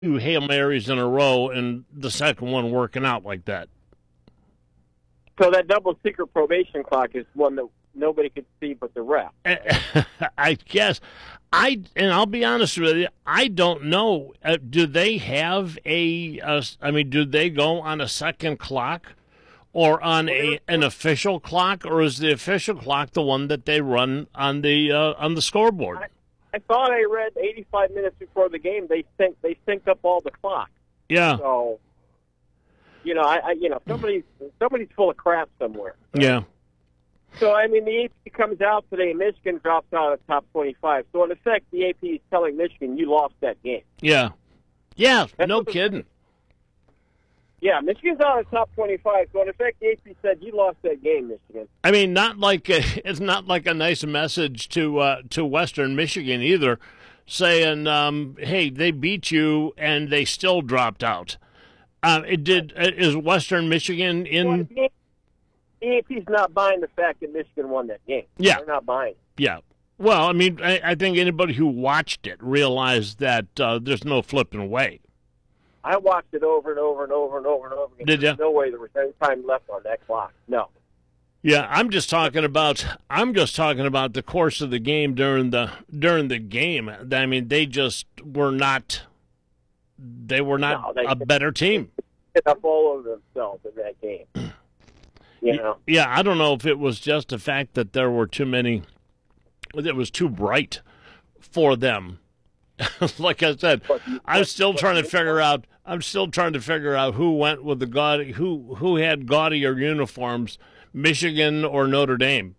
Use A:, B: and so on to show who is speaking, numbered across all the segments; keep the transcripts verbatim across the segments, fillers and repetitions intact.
A: two Hail Marys in a row and the second one working out like that.
B: So that double secret probation clock is one that nobody could see but the ref. Right?
A: I guess. I and I'll be honest with you, I don't know. Uh, do they have a, a? I mean, do they go on a second clock, or on a an official clock, or is the official clock the one that they run on the uh, on the scoreboard?
B: I, I thought I read eighty-five minutes before the game they sync they synced up all the clocks.
A: Yeah.
B: So, you know, I, I you know somebody's somebody's full of crap somewhere.
A: Yeah.
B: So, I mean, the A P comes out today. Michigan drops out of top twenty-five. So, in effect, the A P is telling Michigan, you lost that game.
A: Yeah. Yeah,
B: That's
A: no kidding.
B: Yeah, Michigan's out of top twenty-five. So, in effect, the A P said, you lost that game, Michigan.
A: I mean, not like a, it's not like a nice message to uh, to Western Michigan either, saying, um, hey, they beat you and they still dropped out. Uh, it did. Uh, is Western Michigan in...
B: Well, the A P's not buying the fact that Michigan won that game.
A: Yeah.
B: They're not buying it.
A: Yeah. Well, I mean, I, I think anybody who watched it realized that uh, there's no flipping way.
B: I watched it over and over and over and over and over again.
A: Did you?
B: There's no way there was any time left on that clock. No.
A: Yeah, I'm just talking about. I'm just talking about the course of the game during the during the game. I mean, they just were not. They were not
B: no, they,
A: a better team.
B: They up all over themselves in that game. You know?
A: Yeah, I don't know if it was just the fact that there were too many. It was too bright for them. Like I said, I'm still trying to figure out. I'm still trying to figure out who went with the gaudy, who who had gaudier uniforms, Michigan or Notre Dame,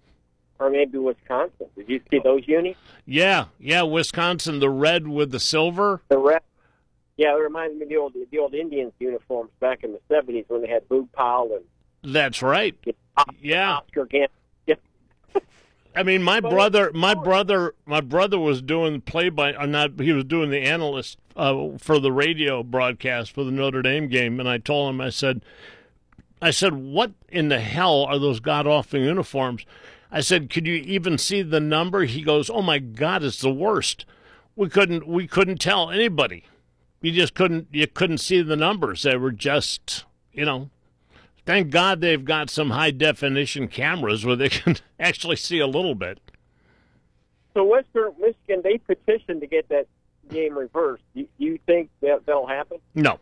B: or maybe Wisconsin. Did you see those unis?
A: Yeah, yeah, Wisconsin, the red with the silver.
B: The red. Yeah, it reminded me of the old the old Indians uniforms back in the seventies when they had Boog Powell and.
A: That's right.
B: Oscar,
A: yeah.
B: Oscar Gant. Yeah.
A: I mean, my brother, my brother, my brother was doing play by, or not. He was doing the analyst uh, for the radio broadcast for the Notre Dame game, and I told him, I said, I said, what in the hell are those god awful uniforms? I said, could you even see the number? He goes, oh my God, it's the worst. We couldn't, we couldn't tell anybody. You just couldn't, you couldn't see the numbers. They were just, you know. Thank God they've got some high-definition cameras where they can actually see a little bit.
B: So Western Michigan, they petitioned to get that game reversed. Do you think that that'll happen?
A: No.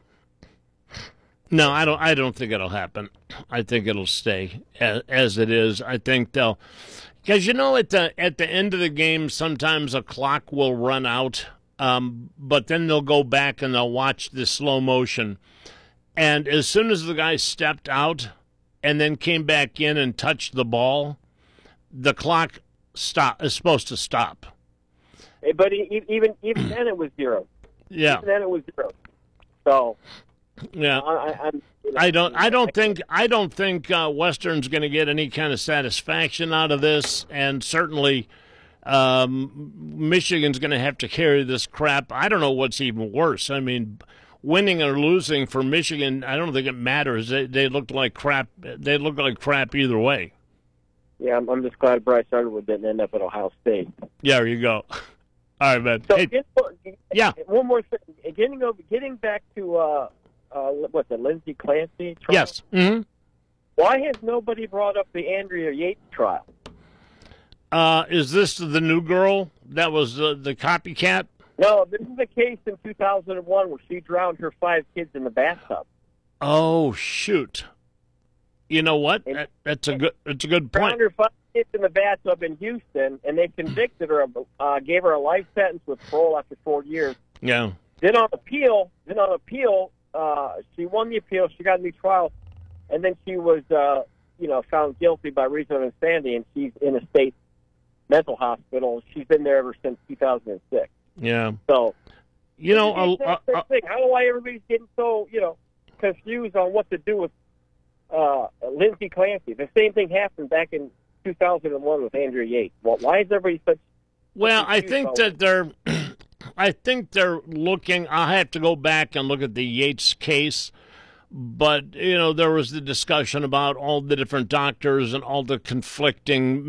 A: No, I don't I don't think it'll happen. I think it'll stay as, as it is. I think they'll – because, you know, at the, at the end of the game, sometimes a clock will run out, um, but then they'll go back and they'll watch the slow motion. And as soon as the guy stepped out and then came back in and touched the ball, the clock stop is supposed to stop.
B: But even even then it was zero.
A: Yeah.
B: Even then it was zero. So
A: yeah,
B: I, I'm, you know,
A: I don't. I don't think. I don't think uh, Western's going to get any kind of satisfaction out of this, and certainly um, Michigan's going to have to carry this crap. I don't know what's even worse. I mean. Winning or losing for Michigan, I don't think it matters. They they looked like crap. They look like crap either way.
B: Yeah, I'm, I'm just glad Bryce Underwood didn't end up at Ohio State.
A: Yeah, there you go. All right, man.
B: So
A: hey,
B: get,
A: yeah.
B: One more thing. Getting over, getting back to uh, uh, what the Lindsey Clancy trial.
A: Yes. Mm-hmm.
B: Why has nobody brought up the Andrea Yates trial?
A: Uh, is this the new girl that was uh, the copycat?
B: No, this is a case in two thousand one where she drowned her five kids in the bathtub.
A: Oh shoot! You know what?
B: And,
A: that, that's a good. That's a good point.
B: Drowned her five kids in the bathtub in Houston, and they convicted her, of, uh, gave her a life sentence with parole after four years.
A: Yeah.
B: Then on appeal, then on appeal, uh, she won the appeal. She got a new trial, and then she was, uh, you know, found guilty by reason of insanity, and she's in a state mental hospital. She's been there ever since two thousand six.
A: Yeah.
B: So,
A: you know,
B: uh, uh, thing. I don't know why everybody's getting so, you know, confused on what to do with uh, Lindsey Clancy. The same thing happened back in two thousand one with Andrea Yates. Well, why is everybody such?
A: Well, I think that they're, I think they're looking. I have to go back and look at the Yates case, but you know, there was the discussion about all the different doctors and all the conflicting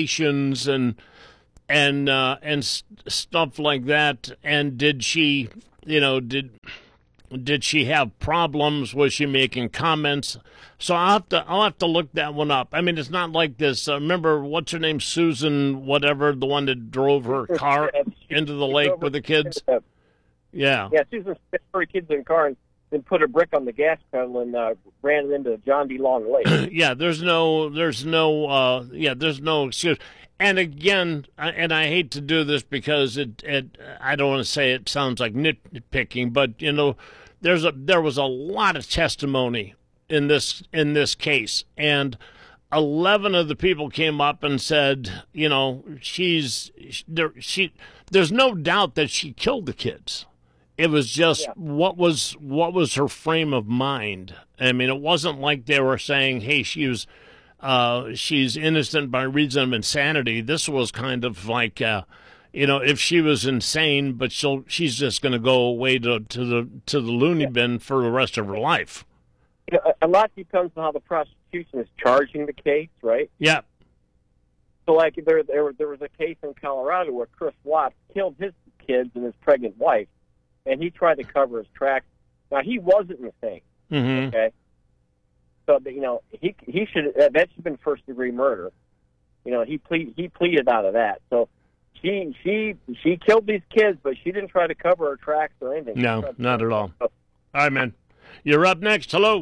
A: medications and. and uh, and st- stuff like that. And did she you know, did did she have problems? Was she making comments? So I'll have to I'll have to look that one up. I mean, it's not like this. Uh, remember, what's her name, Susan, whatever, the one that drove her car into the lake with the kids. Yeah,
B: yeah. Susan put her kids in the car and then put a brick on the gas pedal and uh, ran it into John D. Long Lake.
A: Yeah, there's no, there's no, uh, yeah, there's no excuse. And again, and I hate to do this because it, it I don't want to say it sounds like nitpicking, but you know, there's a there was a lot of testimony in this in this case, and eleven of the people came up and said, you know, she's there. She there's no doubt that she killed the kids. It was just yeah. what was what was her frame of mind. I mean, it wasn't like they were saying, "Hey, she was." Uh, she's innocent by reason of insanity. This was kind of like, uh, you know, if she was insane, but she'll she's just going to go away to to the to the loony yeah. bin for the rest of her life.
B: You know, a lot depends on how the prosecution is charging the case, right?
A: Yeah.
B: So, like, there there there was a case in Colorado where Chris Watts killed his kids and his pregnant wife, and he tried to cover his tracks. Now, he wasn't insane.
A: Mm-hmm.
B: Okay. So, you know, he he should that should have been first degree murder. You know, he plead, he pleaded out of that. So she she she killed these kids, but she didn't try to cover her tracks or anything.
A: No, not at all. All right, man. You're up next. Hello.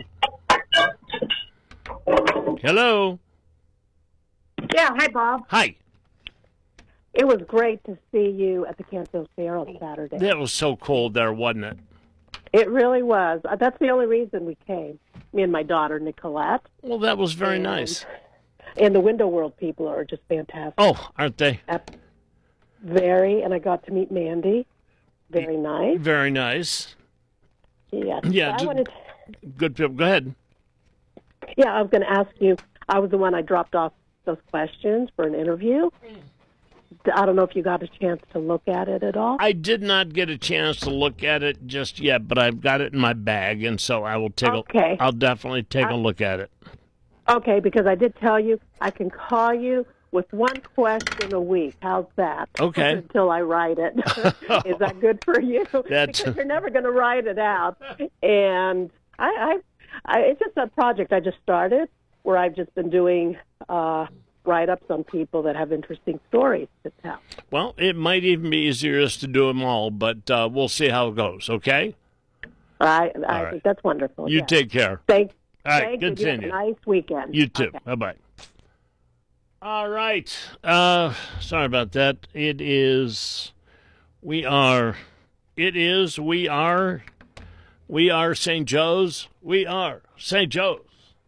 A: Hello.
C: Yeah, hi, Bob.
A: Hi.
C: It was great to see you at the Canfield Fair on Saturday.
A: It was so cold there, wasn't it?
C: It really was. That's the only reason we came. Me and my daughter, Nicolette.
A: Well, that was very
C: and,
A: nice.
C: And the Window World people are just fantastic.
A: Oh, aren't they?
C: Very, and I got to meet Mandy. Very nice.
A: Very nice.
C: Yes.
A: Yeah,
C: I
A: just,
C: wanted to,
A: good people. Go ahead.
C: Yeah, I was going to ask you, I was the one I dropped off those questions for an interview. I don't know if you got a chance to look at it at all.
A: I did not get a chance to look at it just yet, but I've got it in my bag, and so I will take.
C: Okay.
A: A, I'll definitely take
C: I,
A: a look at it.
C: Okay, because I did tell you I can call you with one question a week. How's that?
A: Okay.
C: Until I write it. Is that good for you?
A: That's...
C: Because you're never going to write it out, and I, I, I, it's just a project I just started where I've just been doing. Uh, write-ups on people that have interesting stories to tell.
A: Well, it might even be easier just to do them all, but uh, we'll see how it goes, okay?
C: I, I
A: right.
C: think that's wonderful.
A: You
C: yes.
A: take care.
C: Thank,
A: all right,
C: thank
A: good
C: you.
A: seeing you.
C: Nice weekend.
A: You too.
C: Okay.
A: Bye-bye. All right. Uh, sorry about that. It is, we are, it is, we are, we are Saint Joe's. We are Saint Joe's.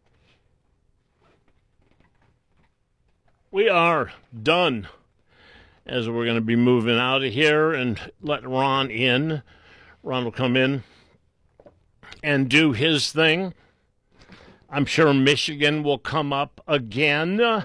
A: We are done, as we're going to be moving out of here and let Ron in. Ron will come in and do his thing. I'm sure Michigan will come up again. I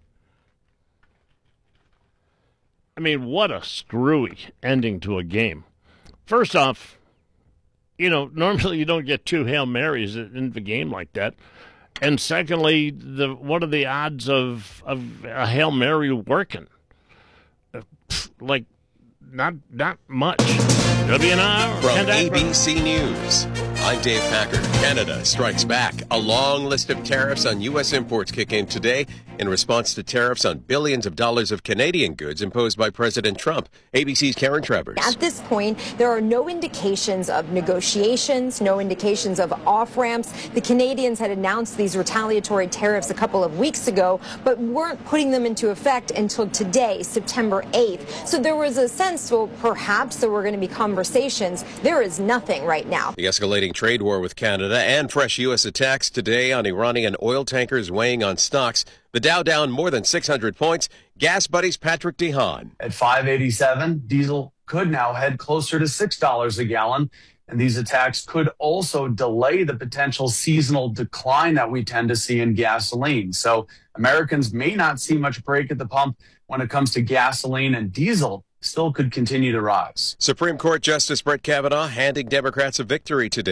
A: mean, what a screwy ending to a game. First off, you know, normally you don't get two Hail Marys in the game like that. And secondly, the what are the odds of, of a Hail Mary working? Uh, pff, like, not not much. W N R
D: From A B C News, I'm Dave Packer. Canada strikes back. A long list of tariffs on U S imports kick in today in response to tariffs on billions of dollars of Canadian goods imposed by President Trump. A B C's Karen Travers.
E: At this point, there are no indications of negotiations, no indications of off-ramps. The Canadians had announced these retaliatory tariffs a couple of weeks ago, but weren't putting them into effect until today, September eighth. So there was a sense, well, perhaps there were going to be conversations. There is nothing right now.
D: The escalating trade war with Canada and fresh U S attacks today on Iranian oil tankers weighing on stocks. The Dow down more than six hundred points. Gas Buddy's Patrick DeHaan.
F: At five eighty-seven, diesel could now head closer to six dollars a gallon. And these attacks could also delay the potential seasonal decline that we tend to see in gasoline. So Americans may not see much break at the pump when it comes to gasoline, and diesel still could continue to rise.
D: Supreme Court Justice Brett Kavanaugh handing Democrats a victory today.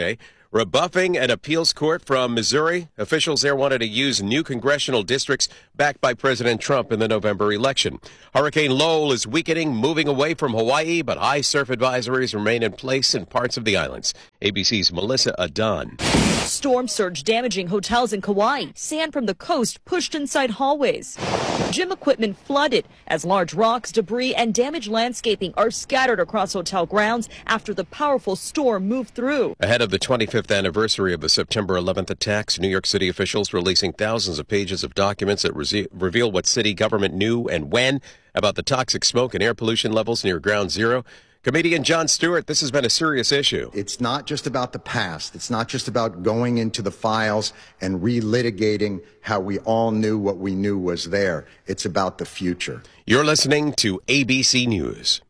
D: rebuffing an appeals court from Missouri. Officials there wanted to use new congressional districts backed by President Trump in the November election. Hurricane Lowell is weakening, moving away from Hawaii, but high surf advisories remain in place in parts of the islands. A B C's Melissa Adan.
G: Storm surge damaging hotels in Kauai. Sand from the coast pushed inside hallways. Gym equipment flooded as large rocks, debris, and damaged landscaping are scattered across hotel grounds after the powerful storm moved through.
D: Ahead of the twenty-fifth anniversary of the September eleventh attacks, New York City officials releasing thousands of pages of documents that re- reveal what city government knew and when about the toxic smoke and air pollution levels near Ground Zero. Comedian Jon Stewart, this has been a serious issue.
H: It's not just about the past. It's not just about going into the files and relitigating how we all knew what we knew was there. It's about the future.
D: You're listening to A B C News.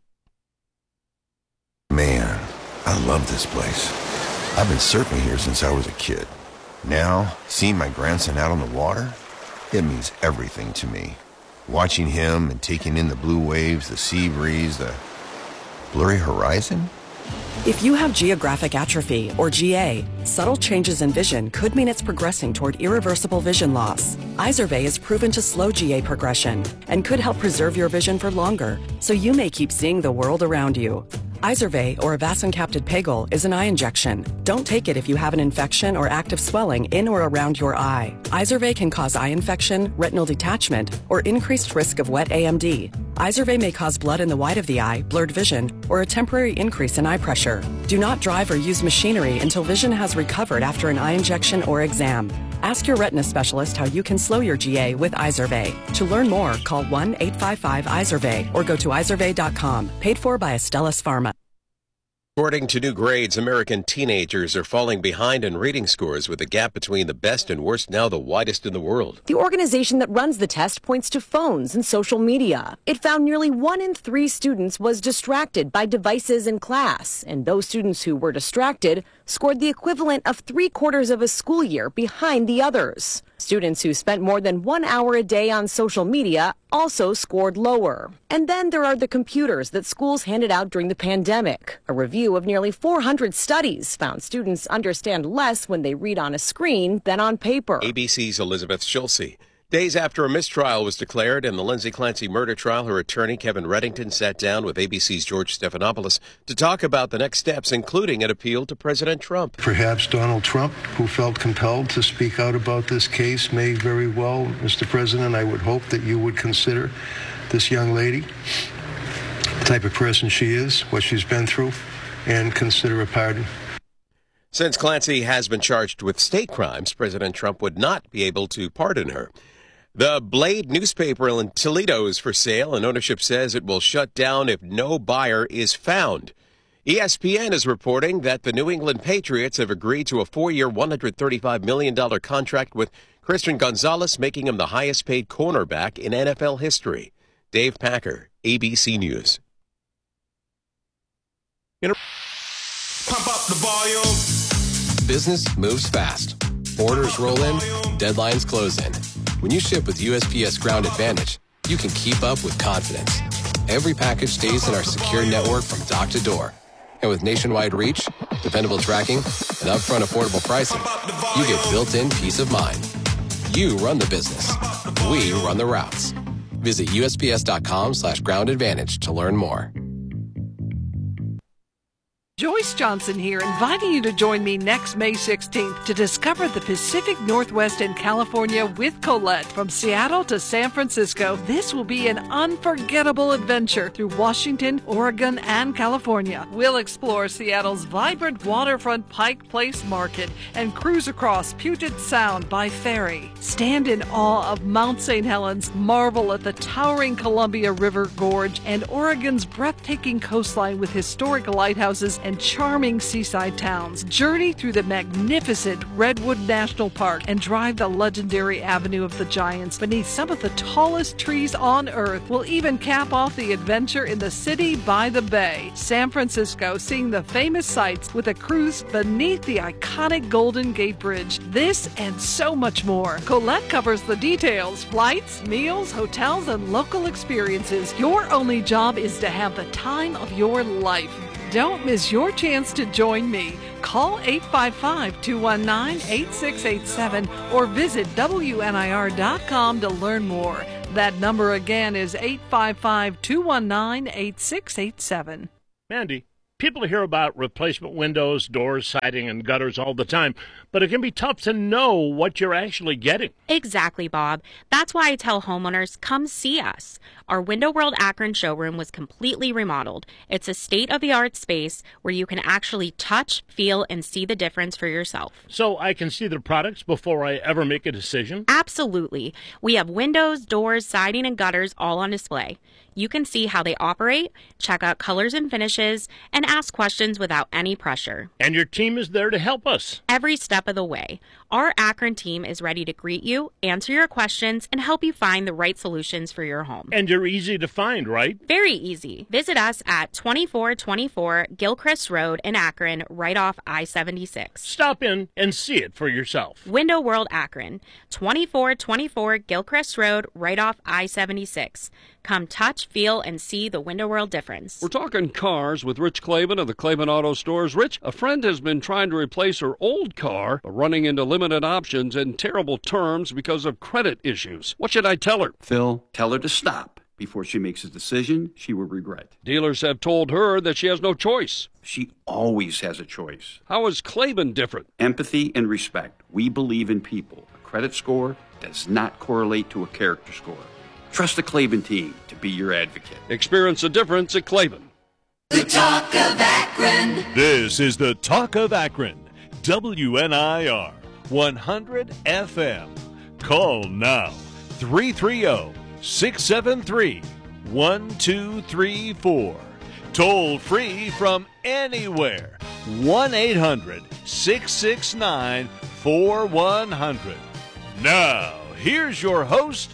I: Man, I love this place. I've been surfing here since I was a kid. Now, seeing my grandson out on the water, it means everything to me. Watching him and taking in the blue waves, the sea breeze, the blurry horizon?
J: If you have geographic atrophy, or G A, subtle changes in vision could mean it's progressing toward irreversible vision loss. Izervay is proven to slow G A progression and could help preserve your vision for longer, so you may keep seeing the world around you. Izervay, or avacincaptad pegol, is an eye injection. Don't take it if you have an infection or active swelling in or around your eye. Izervay can cause eye infection, retinal detachment, or increased risk of wet A M D. Izervay may cause blood in the white of the eye, blurred vision, or a temporary increase in eye pressure. Do not drive or use machinery until vision has recovered after an eye injection or exam. Ask your retina specialist how you can slow your G A with Izervay. To learn more, call one eight five five Izervay or go to izervay dot com. Paid for by Astellas Pharma.
D: According to new grades, American teenagers are falling behind in reading scores, with the gap between the best and worst now the widest in the world.
K: The organization that runs the test points to phones and social media. It found nearly one in three students was distracted by devices in class, and those students who were distracted scored the equivalent of three quarters of a school year behind the others. Students who spent more than one hour a day on social media also scored lower. And then there are the computers that schools handed out during the pandemic. A review of nearly four hundred studies found students understand less when they read on a screen than on paper.
D: A B C's Elizabeth Schulze. Days after a mistrial was declared in the Lindsay Clancy murder trial, her attorney, Kevin Reddington, sat down with A B C's George Stephanopoulos to talk about the next steps, including an appeal to President Trump.
L: Perhaps Donald Trump, who felt compelled to speak out about this case, may very well, Mister President, I would hope that you would consider this young lady, the type of person she is, what she's been through, and consider a pardon.
D: Since Clancy has been charged with state crimes, President Trump would not be able to pardon her. The Blade newspaper in Toledo is for sale, and ownership says it will shut down if no buyer is found. E S P N is reporting that the New England Patriots have agreed to a four-year, one hundred thirty-five million dollars contract with Christian Gonzalez, making him the highest-paid cornerback in N F L history. Dave Packer, A B C News.
M: Pump up the volume.
N: Business moves fast. Orders roll in, deadlines close in. When you ship with U S P S Ground Advantage, you can keep up with confidence. Every package stays in our secure network from dock to door. And with nationwide reach, dependable tracking, and upfront affordable pricing, you get built-in peace of mind. You run the business. We run the routes. Visit U S P S dot com slash ground advantage to learn more.
O: Joyce Johnson here, inviting you to join me next May sixteenth to discover the Pacific Northwest and California with Colette. From Seattle to San Francisco, this will be an unforgettable adventure through Washington, Oregon, and California. We'll explore Seattle's vibrant waterfront Pike Place Market and cruise across Puget Sound by ferry. Stand in awe of Mount Saint Helens, marvel at the towering Columbia River Gorge, and Oregon's breathtaking coastline with historic lighthouses and charming seaside towns. Journey through the magnificent Redwood National Park and drive the legendary Avenue of the Giants beneath some of the tallest trees on Earth. We'll even cap off the adventure in the city by the bay, San Francisco, seeing the famous sights with a cruise beneath the iconic Golden Gate Bridge. This and so much more. Colette covers the details: flights, meals, hotels, and local experiences. Your only job is to have the time of your life. Don't miss your chance to join me. Call eight five five, two one nine, eight six eight seven or visit W N I R dot com to learn more. That number again is eight five five, two one nine, eight six eight seven.
A: Mandy, people hear about replacement windows, doors, siding, and gutters all the time, but it can be tough to know what you're actually getting.
P: Exactly, Bob. That's why I tell homeowners, come see us. Our Window World Akron showroom was completely remodeled. It's a state-of-the-art space where you can actually touch, feel, and see the difference for yourself.
A: So I can see the products before I ever make a decision?
P: Absolutely. We have windows, doors, siding, and gutters all on display. You can see how they operate, check out colors and finishes, and ask questions without any pressure.
A: And your team is there to help us
P: every step of the way. Our Akron team is ready to greet you, answer your questions, and help you find the right solutions for your home.
A: And you're easy to find, right?
P: Very easy. Visit us at twenty-four twenty-four Gilchrist Road in Akron, right off I seventy-six.
A: Stop in and see it for yourself.
P: Window World Akron, twenty-four twenty-four Gilchrist Road, right off I seventy-six. Come touch, feel, and see the Window World difference.
Q: We're talking cars with Rich Clavin of the Clavin Auto Stores. Rich, a friend has been trying to replace her old car, but running into limited options and terrible terms because of credit issues. What should I tell her?
R: Phil, tell her to stop before she makes a decision she will regret.
Q: Dealers have told her that she has no choice.
R: She always has a choice.
Q: How is Clavin different?
R: Empathy and respect. We believe in people. A credit score does not correlate to a character score. Trust the Clavin team to be your advocate.
Q: Experience the difference at Clavin.
S: The Talk of Akron.
T: This is the Talk of Akron. W N I R one hundred F M. Call now. three three zero, six seven three, one two three four. Toll free from anywhere. one eight hundred, six six nine, four one zero zero. Now, here's your host,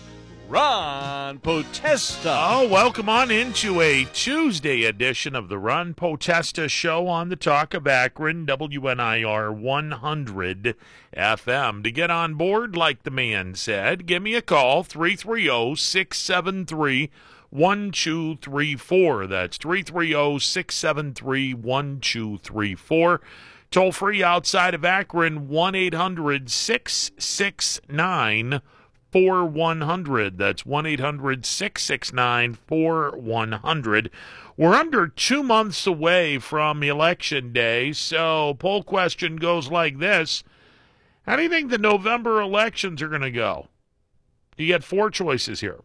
T: Ron Potesta.
U: Oh, welcome on into a Tuesday edition of the Ron Potesta Show on the Talk of Akron, W N I R one hundred F M. To get on board, like the man said, give me a call, three three zero, six seven three, one two three four. That's three three zero, six seven three, one two three four. Toll free outside of Akron, one eight hundred, six six nine, four one zero zero. That's one eight hundred, six six nine, four one zero zero. We're under two months away from Election Day, so poll question goes like this. How do you think the November elections are going to go? You get four choices here.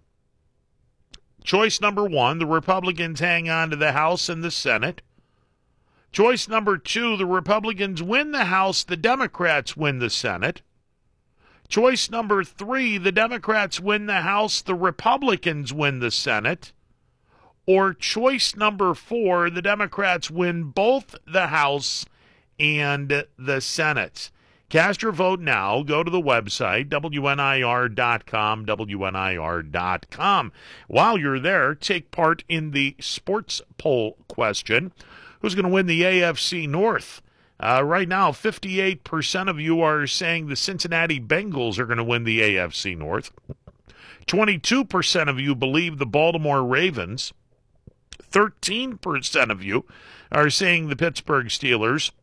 U: Choice number one, the Republicans hang on to the House and the Senate. Choice number two, the Republicans win the House, the Democrats win the Senate. Choice number three, the Democrats win the House, the Republicans win the Senate. Or choice number four, the Democrats win both the House and the Senate. Cast your vote now. Go to the website, W N I R dot com, W N I R dot com. While you're there, take part in the sports poll question. Who's going to win the A F C North? Uh, right now, fifty-eight percent of you are saying the Cincinnati Bengals are going to win the A F C North. twenty-two percent of you believe the Baltimore Ravens. thirteen percent of you are saying the Pittsburgh Steelers.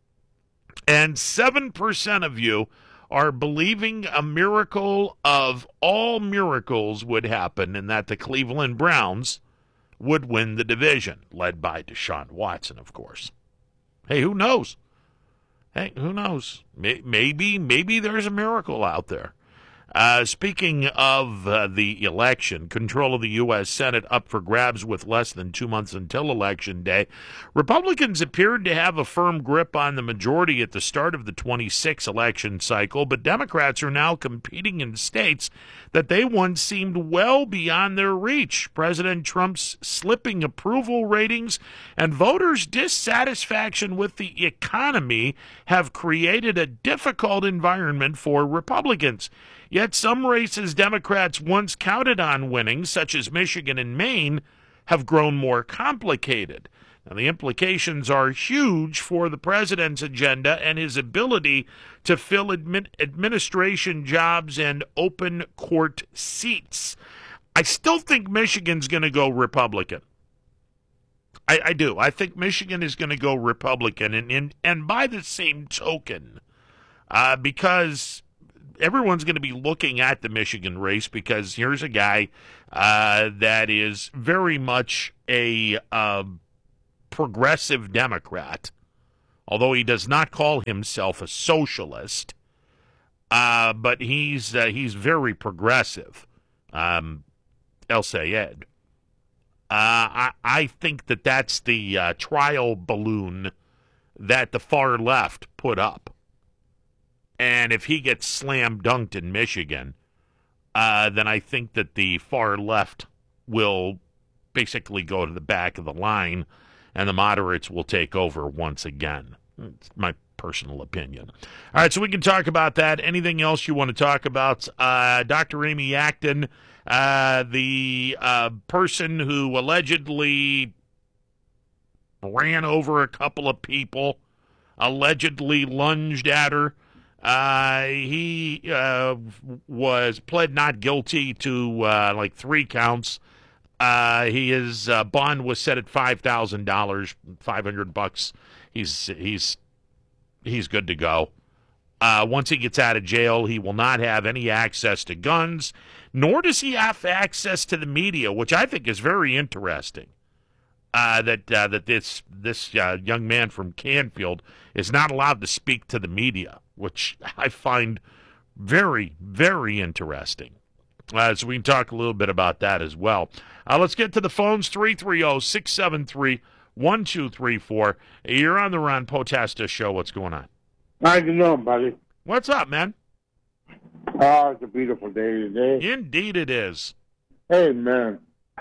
U: And seven percent of you are believing a miracle of all miracles would happen and that the Cleveland Browns would win the division, led by Deshaun Watson, of course. Hey, who knows? Hey, who knows? Maybe, maybe there's a miracle out there. Uh, speaking of uh, the election, control of the U S Senate up for grabs with less than two months until Election Day. Republicans appeared to have a firm grip on the majority at the start of the twenty-six election cycle, but Democrats are now competing in states that they once seemed well beyond their reach. President Trump's slipping approval ratings and voters' dissatisfaction with the economy have created a difficult environment for Republicans. Yet some races Democrats once counted on winning, such as Michigan and Maine, have grown more complicated. Now, the implications are huge for the president's agenda and his ability to fill admin- administration jobs and open court seats. I still think Michigan's going to go Republican. I, I do. I think Michigan is going to go Republican, and, and and by the same token, uh, because everyone's going to be looking at the Michigan race, because here's a guy uh, that is very much a uh, progressive Democrat, although he does not call himself a socialist, uh, but he's uh, he's very progressive, um, El Sayed. Uh, I, I think that that's the uh, trial balloon that the far left put up. And if he gets slam dunked in Michigan, uh, then I think that the far left will basically go to the back of the line and the moderates will take over once again. It's my personal opinion. All right, so we can talk about that. Anything else you want to talk about? Uh, Doctor Amy Acton, uh, the uh, person who allegedly ran over a couple of people, allegedly lunged at her. Uh, he uh, was pled not guilty to uh, like three counts. Uh, he his uh, bond was set at five thousand dollars, five hundred bucks. He's he's he's good to go. Uh, once he gets out of jail, he will not have any access to guns, nor does he have access to the media, which I think is very interesting. Uh, that uh, that this this uh, young man from Canfield is not allowed to speak to the media, which I find very, very interesting. Uh, so we can talk a little bit about that as well. Uh, let's get to the phones, three three zero, six seven three, one two three four. You're on the Ron Potesta Show. What's going on?
B: How you doing, buddy?
U: What's up, man?
B: Oh, it's a beautiful day today.
U: Indeed it is.
B: Hey, man.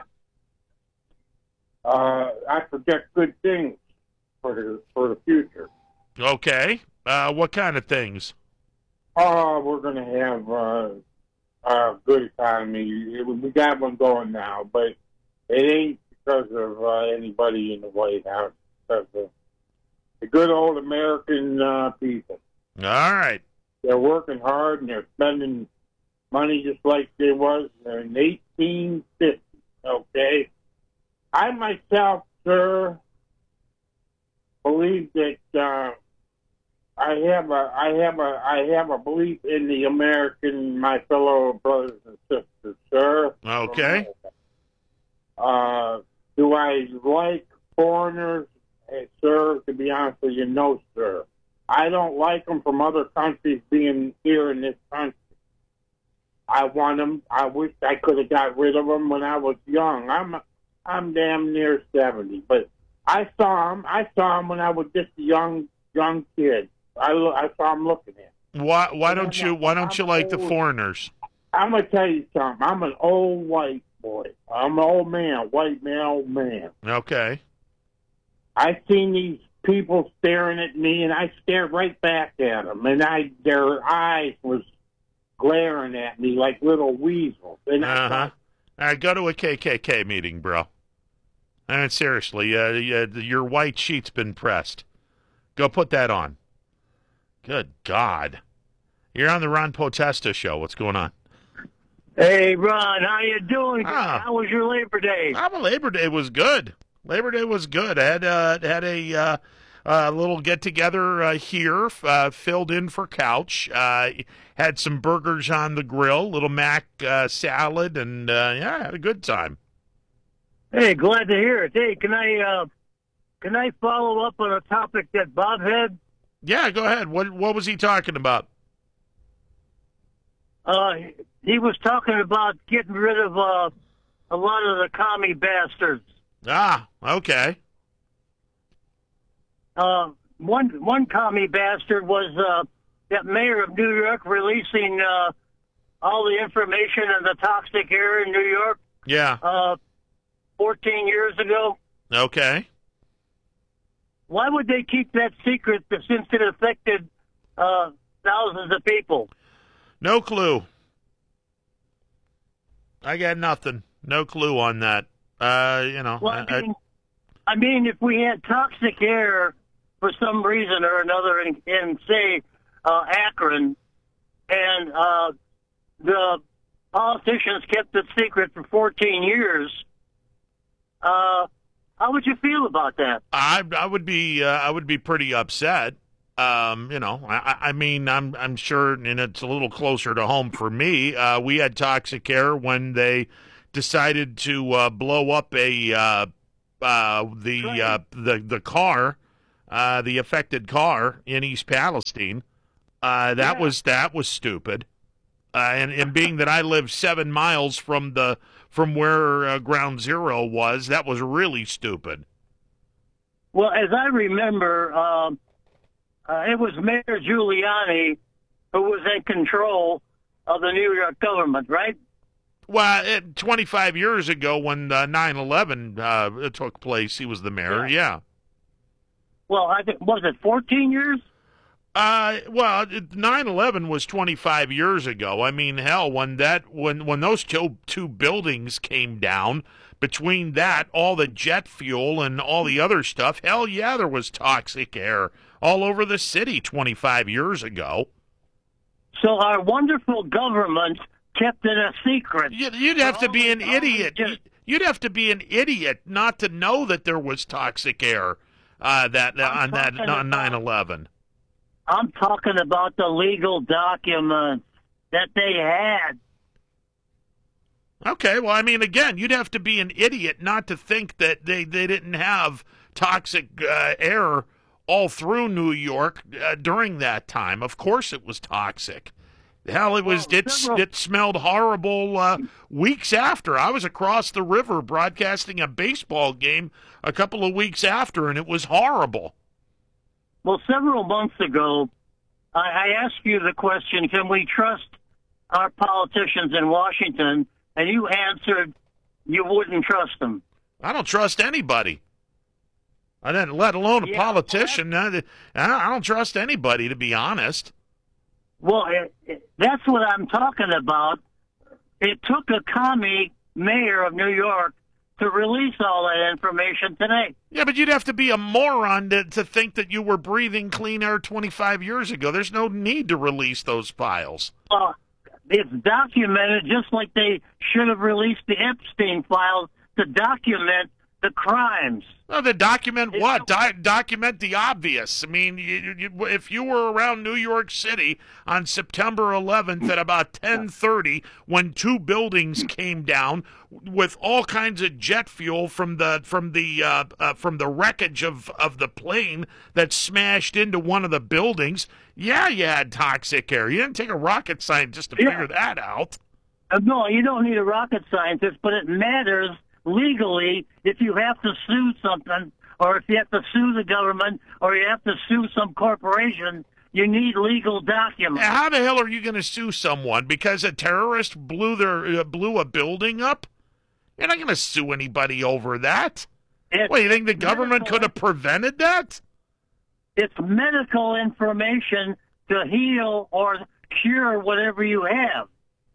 B: Uh, I project good things for the for the future.
U: Okay. Uh, what kind of things?
B: Oh, we're going to have uh, a good economy. We got one going now, but it ain't because of uh, anybody in the White House. It's because of the good old American uh, people.
U: All right.
B: They're working hard and they're spending money just like they was in eighteen fifty. Okay. I myself, sir, believe that uh, I have a I have a I have a belief in the American, my fellow brothers and sisters, sir.
U: Okay.
B: Uh, do I like foreigners, hey, sir? To be honest with you, no, sir. I don't like them from other countries being here in this country. I want them. I wish I could have got rid of them when I was young. I'm I'm damn near seventy, but I saw them. I saw them when I was just a young young kid. I I saw them looking at me.
U: Why why don't you why don't you like the foreigners?
B: I'm gonna tell you something. I'm an old white boy. I'm an old man, white man, old man.
U: Okay.
B: I seen these people staring at me, and I stared right back at them, and I their eyes was glaring at me like little weasels. And
U: uh huh. All right, go to a K K K meeting, bro. I mean, seriously, uh, your white sheet's been pressed. Go put that on. Good God. You're on the Ron Potesta Show. What's going on?
V: Hey, Ron, how you doing?
U: Ah.
V: How was your Labor Day?
U: Ah, well, Labor Day was good. Labor Day was good. I had, uh, had a uh, uh, little get-together uh, here, uh, filled in for Couch. Uh, had some burgers on the grill, little mac uh, salad, and, uh, yeah, had a good time.
V: Hey, glad to hear it. Hey, can I uh, can I follow up on a topic that Bob had?
U: Yeah, go ahead. What what was he talking about?
V: Uh, he was talking about getting rid of uh, a lot of the commie bastards.
U: Ah, okay.
V: Uh, one one commie bastard was uh, that mayor of New York releasing uh, all the information on the toxic air in New York.
U: Yeah.
V: Uh, fourteen years ago.
U: Okay.
V: Why would they keep that secret since it affected uh, thousands of people?
U: No clue. I got nothing. No clue on that. Uh, you know.
V: Well, I mean,
U: I,
V: I mean, if we had toxic air for some reason or another in, in say, uh, Akron, and uh, the politicians kept it secret for fourteen years, uh, How would you feel about that?
U: I I would be uh, I would be pretty upset. Um, you know, I, I mean, I'm I'm sure, and it's a little closer to home for me. Uh, we had toxic air when they decided to uh, blow up a uh, uh, the uh, the the car, uh, the affected car in East Palestine. Uh, that
V: Yeah.
U: was that was stupid. Uh, and, and being that I live seven miles from the from where uh, Ground Zero was, that was really stupid.
V: Well, as I remember, um, uh, it was Mayor Giuliani who was in control of the New York government, right?
U: Well, it, twenty-five years ago when uh, nine eleven uh, took place, he was the mayor, yeah.
V: Well, I think, was it fourteen years?
U: Uh, well, nine eleven was twenty-five years ago. I mean, hell, when that when when those two two buildings came down, between that, all the jet fuel and all the other stuff, hell yeah, there was toxic air all over the city twenty-five years ago.
V: So our wonderful government kept it a secret.
U: You'd, you'd have to be an idiot. You'd have to be an idiot not to know that there was toxic air uh, that on that on nine eleven.
V: I'm talking about the legal documents that they had.
U: Okay, well, I mean, again, you'd have to be an idiot not to think that they, they didn't have toxic uh, air all through New York uh, during that time. Of course it was toxic. Hell, it was it, it smelled horrible uh, weeks after. I was across the river broadcasting a baseball game a couple of weeks after, and it was horrible.
V: Well, several months ago, I, I asked you the question, can we trust our politicians in Washington? And you answered you wouldn't trust them.
U: I don't trust anybody. I didn't, let alone a
V: Yeah,
U: politician. I, I don't trust anybody, to be honest.
V: Well, it, it, that's what I'm talking about. It took a commie mayor of New York to release all that information today.
U: Yeah, but you'd have to be a moron to, to think that you were breathing clean air twenty-five years ago. There's no need to release those files.
V: Uh, it's documented just like they should have released the Epstein files to document the crimes.
U: Well, to document what? Do- document the obvious. I mean, you, you, if you were around New York City on September eleventh at about ten thirty when two buildings came down with all kinds of jet fuel from the from the uh, uh, from the wreckage of, of the plane that smashed into one of the buildings, yeah, you had toxic air. You didn't take a rocket scientist to
V: Yeah.
U: figure that out.
V: Uh, no, you don't need a rocket scientist, but it matters legally if you have to sue something, or if you have to sue the government, or you have to sue some corporation. You need legal documents.
U: How the hell are you going to sue someone because a terrorist blew their uh, blew a building up? You're not going to sue anybody over that.
V: It's
U: What, you think the government could have prevented that?
V: It's medical information to heal or cure whatever you have.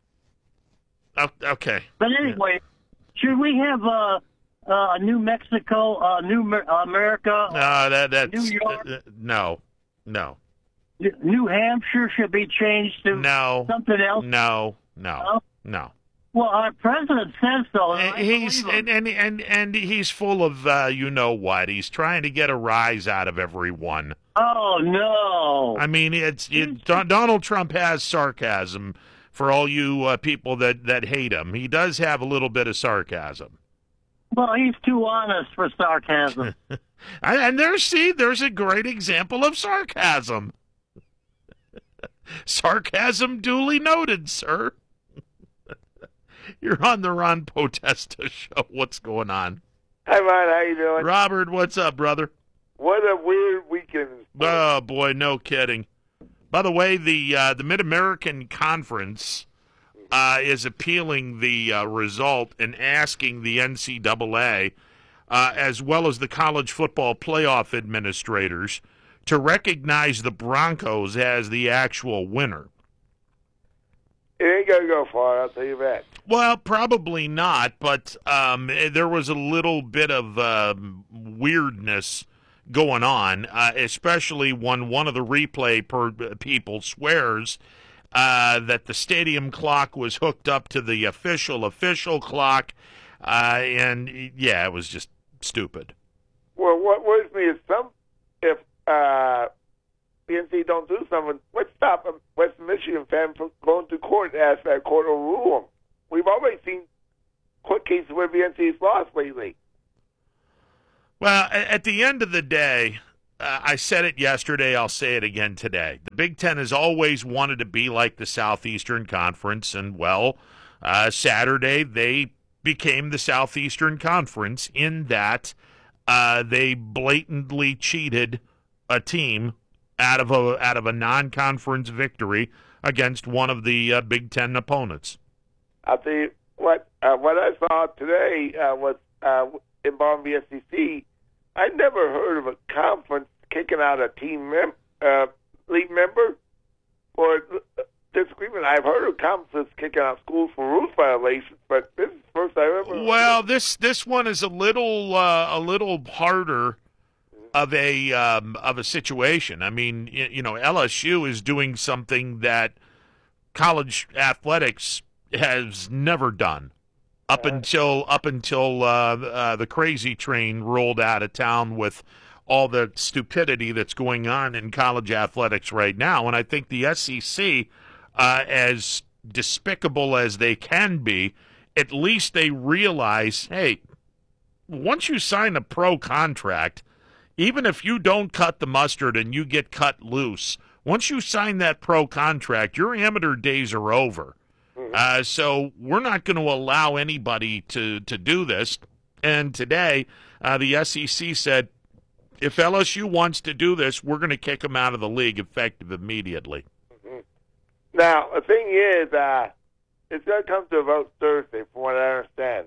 U: Oh, okay.
V: But anyway, should we have uh, uh, New Mexico, uh, New Mer- America,
U: No, that that's
V: New York?
U: uh, no, no,
V: New Hampshire should be changed to
U: no,
V: something else?
U: no, no,
V: No?
U: no.
V: Well, our president says so. and I
U: He's
V: believe him.
U: and, and and and he's full of uh, you know what? He's trying to get a rise out of everyone.
V: Oh, no.
U: I mean, it's it, Don- Donald Trump has sarcasm. For all you uh, people that, that hate him, he does have a little bit of sarcasm.
V: Well, he's too honest for sarcasm.
U: and, and there's see, there's a great example of sarcasm. Sarcasm duly noted, sir. You're on the Ron Potesta show. What's going on?
C: Hi, Ron. How you doing?
U: Robert, what's up, brother?
C: What a weird weekend.
U: Oh boy, no kidding. By the way, the uh, the Mid American Conference uh, is appealing the uh, result and asking the N C double A, uh, as well as the college football playoff administrators, to recognize the Broncos as the actual winner.
C: It ain't gonna go far, I'll tell you that.
U: Well, probably not, but um, there was a little bit of uh, weirdness going on, uh, especially when one of the replay per- people swears uh, that the stadium clock was hooked up to the official official clock, uh, and yeah, it was just stupid.
C: Well, what worries me is some if uh, P N C don't do something, what's stop a West Michigan fan from going to court and ask that court to rule them? We've already seen court cases where P N C's lost lately.
U: Well, at the end of the day, uh, I said it yesterday, I'll say it again today. The Big Ten has always wanted to be like the Southeastern Conference, and, well, uh, Saturday they became the Southeastern Conference in that uh, they blatantly cheated a team out of a out of a non-conference victory against one of the uh, Big Ten opponents.
C: I'll tell you what. Uh, what I saw today uh, was uh, involving the S E C. I never heard of a conference kicking out a team mem- uh, league member or disagreement. I've heard of conferences kicking out schools for rules violations, but this is the first I've ever heard.
U: Well, this this one is a little uh, a little harder of a um, of a situation. I mean, you, you know, L S U is doing something that college athletics has never done up uh, until up until uh, uh, the crazy train rolled out of town with all the stupidity that's going on in college athletics right now. And I think the S E C, uh, as despicable as they can be, at least they realize, hey, once you sign a pro contract, even if you don't cut the mustard and you get cut loose, once you sign that pro contract, your amateur days are over. Mm-hmm. Uh, so we're not going to allow anybody to, to do this. And today, uh, the S E C said, if L S U wants to do this, we're going to kick them out of the league effective immediately.
C: Mm-hmm. Now, the thing is, uh, it's going to come to a vote Thursday, from what I understand.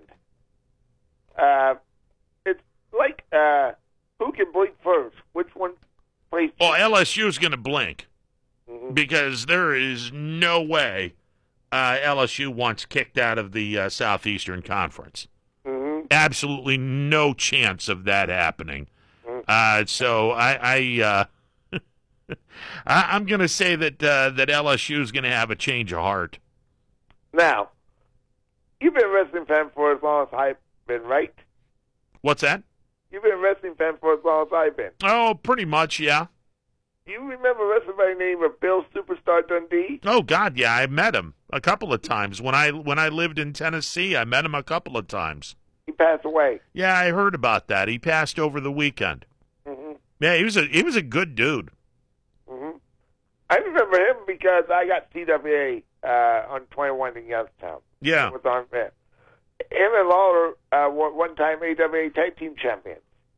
C: Uh, it's like... Uh, Who can blink first? Which one plays?
U: Well, L S U is going to blink
C: mm-hmm.
U: because there is no way uh, L S U wants kicked out of the uh, Southeastern Conference.
C: Mm-hmm.
U: Absolutely no chance of that happening.
C: Mm-hmm.
U: Uh, so I, I, uh, I I'm going to say that uh, that L S U is going to have a change of heart.
C: Now, you've been a wrestling fan for as long as I've been, right?
U: What's that?
C: You've been a wrestling fan for as long as I've been.
U: Oh, pretty much, yeah.
C: You remember wrestling by the name of Bill Superstar Dundee?
U: Oh God, yeah, I met him a couple of times when I when I lived in Tennessee. I met him a couple of times.
C: He passed away.
U: Yeah, I heard about that. He passed over the weekend.
C: Mm-hmm.
U: Yeah, he was a he was a good dude.
C: Mm-hmm. I remember him because I got T W A uh, on twenty-one in Youngstown.
U: Yeah,
C: it was on there. Him and Lawler uh, were one-time A W A Tag Team Champions.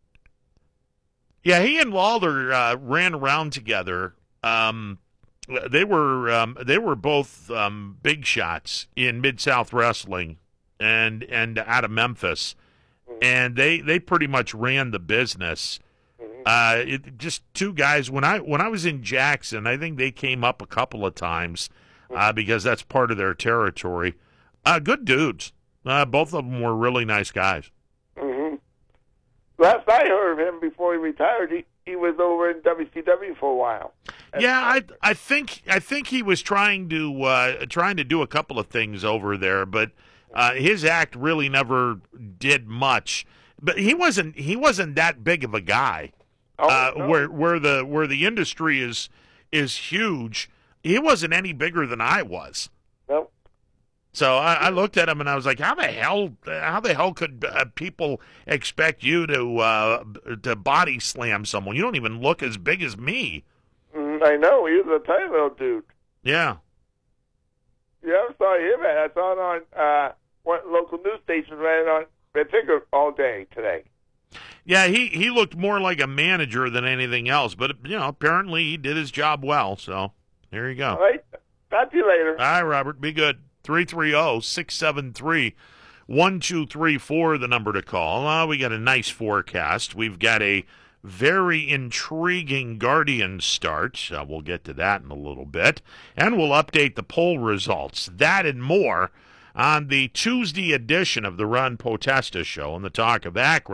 U: Yeah, he and Lawler uh, ran around together. Um, they were um, they were both um, big shots in Mid-South Wrestling and and out of Memphis, mm-hmm. and they, they pretty much ran the business. Mm-hmm. Uh, it, just two guys. When I when I was in Jackson, I think they came up a couple of times uh, because that's part of their territory. Uh, good dudes. Uh, both of them were really nice guys.
C: Mm-hmm. Last I heard of him before he retired, he, he was over in W C W for a while.
U: Yeah, I I think I think he was trying to uh, trying to do a couple of things over there, but uh, his act really never did much. But he wasn't he wasn't that big of a guy.
C: Oh,
U: uh,
C: no.
U: Where where the where the industry is is huge, he wasn't any bigger than I was.
C: Nope.
U: So I, I looked at him and I was like, "How the hell? How the hell could uh, people expect you to uh, to body slam someone? You don't even look as big as me."
C: Mm, I know, he was a tiny little dude.
U: Yeah.
C: Yeah, I saw him. I saw it on uh, one local news station ran it on the ticker all day today.
U: Yeah, he, he looked more like a manager than anything else, but you know, apparently he did his job well. So there you go.
C: All right, talk to you later.
U: All right, Robert, be good. three three zero, six seven three, one two three four, the number to call. Uh, we got a nice forecast. We've got a very intriguing Guardians start. Uh, we'll get to that in a little bit. And we'll update the poll results. That and more on the Tuesday edition of the Ron Potesta Show on the Talk of Akron.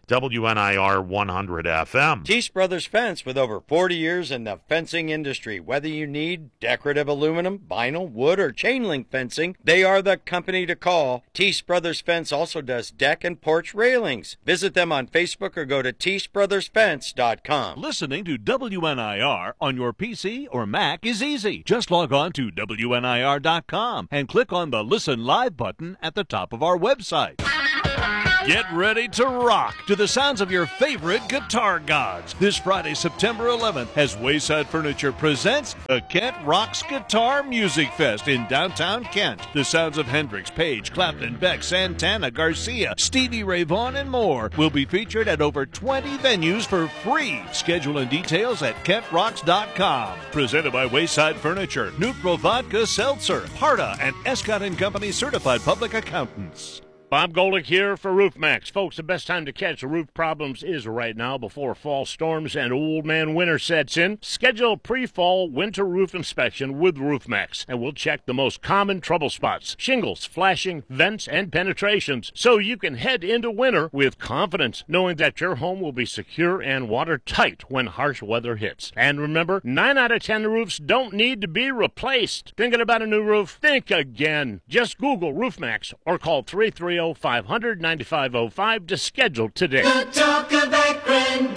U: W N I R one hundred F M.
E: Teese Brothers Fence, with over forty years in the fencing industry. Whether you need decorative aluminum, vinyl, wood, or chain link fencing, they are the company to call. Teese Brothers Fence also does deck and porch railings. Visit them on Facebook or go to teese brothers fence dot com.
T: Listening to W N I R on your P C or Mac is easy. Just log on to W N I R dot com and click on the Listen Live button at the top of our website. Get ready to rock to the sounds of your favorite guitar gods. This Friday, September eleventh, as Wayside Furniture presents the Kent Rocks Guitar Music Fest in downtown Kent. The sounds of Hendrix, Page, Clapton, Beck, Santana, Garcia, Stevie Ray Vaughan, and more will be featured at over twenty venues for free. Schedule and details at kent rocks dot com. Presented by Wayside Furniture, Neutral Vodka Seltzer, Harda, and Escott and Company Certified Public Accountants.
A: Bob Golick here for RoofMax. Folks, the best time to catch roof problems is right now before fall storms and old man winter sets in. Schedule a pre-fall winter roof inspection with RoofMax, and we'll check the most common trouble spots: shingles, flashing, vents, and penetrations, so you can head into winter with confidence, knowing that your home will be secure and watertight when harsh weather hits. And remember, nine out of ten roofs don't need to be replaced. Thinking about a new roof? Think again. Just Google RoofMax or call three three zero, five hundred, ninety-five oh five to schedule today.
S: The Talk of Akron,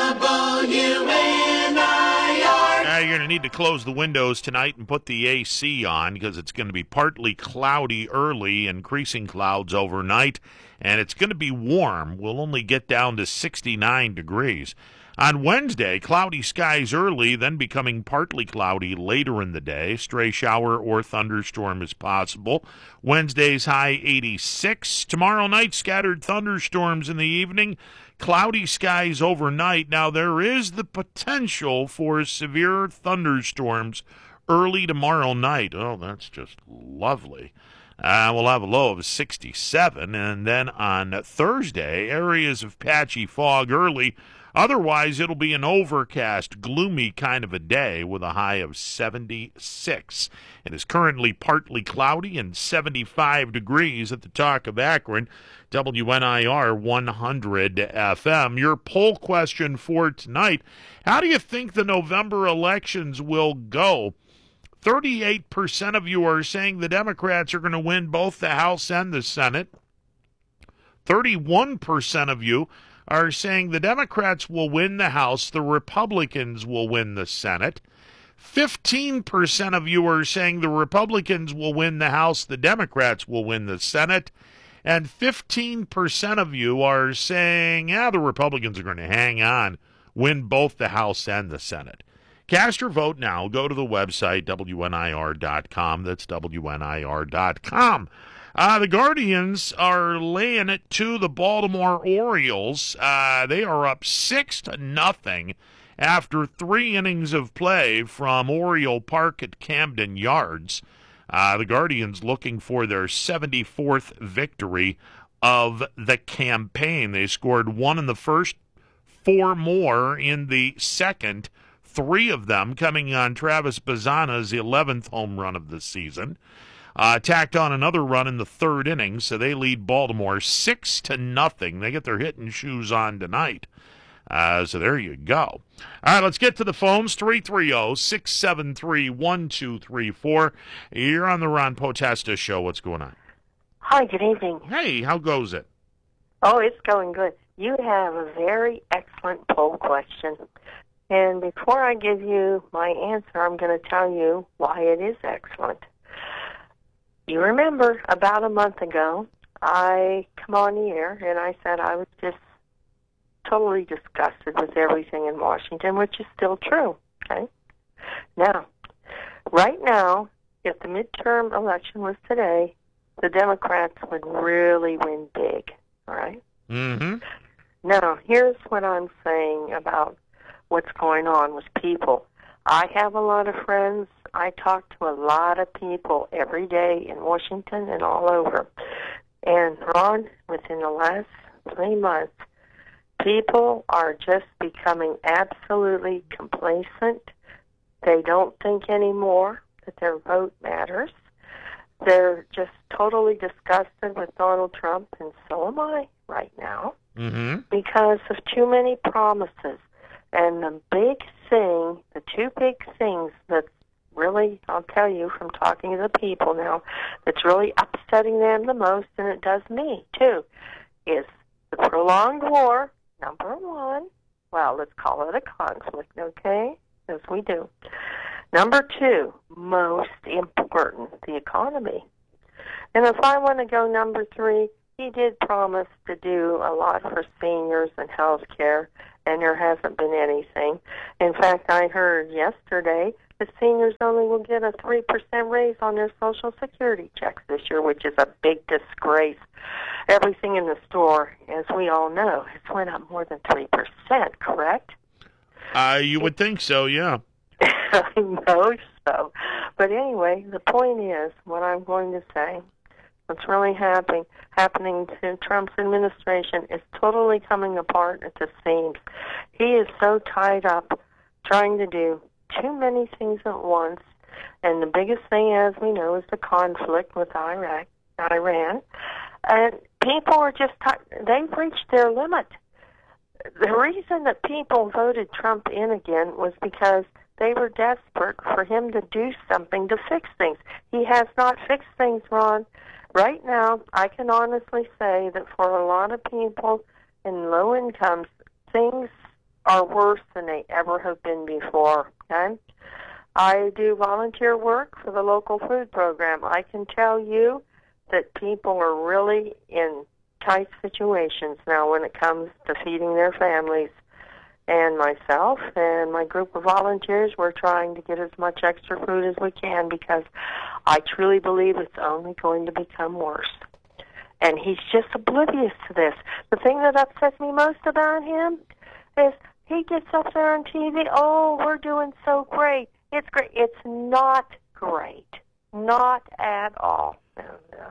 S: W N I R.
U: Uh, you're going to need to close the windows tonight and put the A C on because it's going to be partly cloudy early, increasing clouds overnight, and it's going to be warm. We'll only get down to sixty-nine degrees. On Wednesday, cloudy skies early, then becoming partly cloudy later in the day. Stray shower or thunderstorm is possible. Wednesday's high eighty-six. Tomorrow night, scattered thunderstorms in the evening. Cloudy skies overnight. Now, there is the potential for severe thunderstorms early tomorrow night. Oh, that's just lovely. Uh, we'll have a low of sixty-seven. And then on Thursday, areas of patchy fog early. Otherwise, it'll be an overcast, gloomy kind of a day with a high of seventy-six. It is currently partly cloudy and seventy-five degrees at the Talk of Akron, W N I R one hundred F M. Your poll question for tonight: how do you think the November elections will go? thirty-eight percent of you are saying the Democrats are going to win both the House and the Senate. thirty-one percent of you are saying the Democrats will win the House, the Republicans will win the Senate. fifteen percent of you are saying the Republicans will win the House, the Democrats will win the Senate. And fifteen percent of you are saying, yeah, the Republicans are going to hang on, win both the House and the Senate. Cast your vote now. Go to the website, W N I R dot com. That's W N I R dot com. Uh, the Guardians are laying it to the Baltimore Orioles. Uh, they are up six to nothing after three innings of play from Oriole Park at Camden Yards. Uh, the Guardians looking for their seventy-fourth victory of the campaign. They scored one in the first, four more in the second, three of them coming on Travis Bazzana's eleventh home run of the season. Uh, tacked on another run in the third inning, so they lead Baltimore six to nothing. They get their hitting shoes on tonight. Uh, so there you go. All right, let's get to the phones. three three zero, six seven three, one two three four. You're on the Ron Potesta Show. What's going on?
F: Hi, good evening.
U: Hey, how goes it?
F: Oh, it's going good. You have a very excellent poll question. And before I give you my answer, I'm going to tell you why it is excellent. You remember about a month ago, I come on the air and I said I was just totally disgusted with everything in Washington, which is still true. Okay. Now, right now, if the midterm election was today, the Democrats would really win big. All right.
U: Mm-hmm.
F: Now, here's what I'm saying about what's going on with people. I have a lot of friends. I talk to a lot of people every day in Washington and all over. And, Ron, within the last three months, people are just becoming absolutely complacent. They don't think anymore that their vote matters. They're just totally disgusted with Donald Trump, and so am I. right now
U: Mm-hmm.
F: because of too many promises. And the big thing, the two big things that really, I'll tell you from talking to the people now, that's really upsetting them the most, and it does me too, is the prolonged war, number one. Well, let's call it a conflict, okay? As we do. Number two, most important, the economy. And if I want to go number three, he did promise to do a lot for seniors and health care, and there hasn't been anything. In fact, I heard yesterday that seniors only will get a three percent raise on their Social Security checks this year, which is a big disgrace. Everything in the store, as we all know, has went up more than three percent, correct?
U: Uh, you would think so, yeah.
F: I know so. But anyway, the point is, what I'm going to say, what's really happening happening to Trump's administration is totally coming apart at the seams. He is so tied up trying to do too many things at once, and the biggest thing, as we know, is the conflict with Iraq, Iran. And people are just, t- they've reached their limit. The reason that people voted Trump in again was because they were desperate for him to do something to fix things. He has not fixed things, Ron. Right now, I can honestly say that for a lot of people in low incomes, things are worse than they ever have been before. Okay? I do volunteer work for the local food program. I can tell you that people are really in tight situations now when it comes to feeding their families. And myself and my group of volunteers, we're trying to get as much extra food as we can because I truly believe it's only going to become worse. And he's just oblivious to this. The thing that upsets me most about him is he gets up there on T V, oh, we're doing so great. It's great. It's not great. Not at all. And, uh,